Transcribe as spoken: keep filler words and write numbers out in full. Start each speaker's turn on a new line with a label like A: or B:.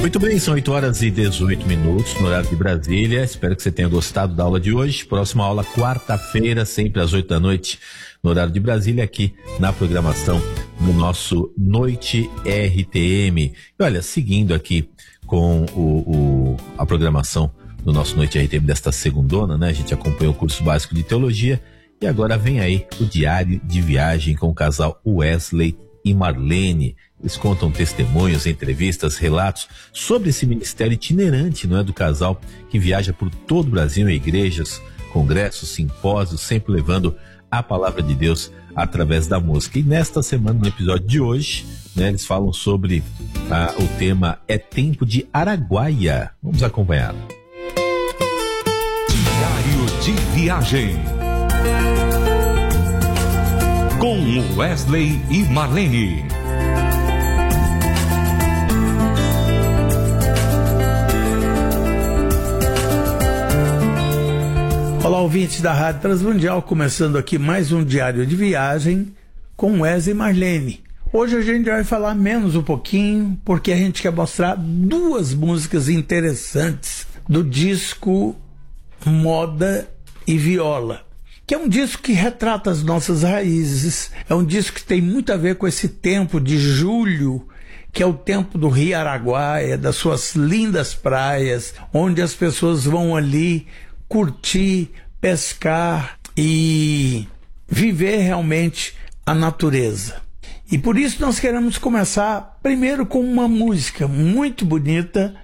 A: Muito bem, são oito horas e dezoito minutos no horário de Brasília. Espero que você tenha gostado da aula de hoje. Próxima aula quarta-feira, sempre às oito da noite, no horário de Brasília, aqui na programação do nosso Noite R T M. E olha, seguindo aqui com o, o, a programação do nosso Noite R T M desta segundona, né? A gente acompanhou o curso básico de teologia e agora vem aí o diário de viagem com o casal Wesley e Marlene. Eles contam testemunhos, entrevistas, relatos sobre esse ministério itinerante, não é, do casal que viaja por todo o Brasil em igrejas, congressos, simpósios, sempre levando a palavra de Deus através da música. E nesta semana, no episódio de hoje, né, eles falam sobre ah, o tema É Tempo de Araguaia. Vamos acompanhar.
B: Diário de viagem com Wesley e Marlene.
C: Olá, ouvintes da Rádio Transmundial, começando aqui mais um Diário de Viagem com Wesley e Marlene. Hoje a gente vai falar menos um pouquinho, porque a gente quer mostrar duas músicas interessantes do disco Moda e Viola, que é um disco que retrata as nossas raízes, é um disco que tem muito a ver com esse tempo de julho, que é o tempo do Rio Araguaia, das suas lindas praias, onde as pessoas vão ali curtir, pescar e viver realmente a natureza. E por isso nós queremos começar primeiro com uma música muito bonita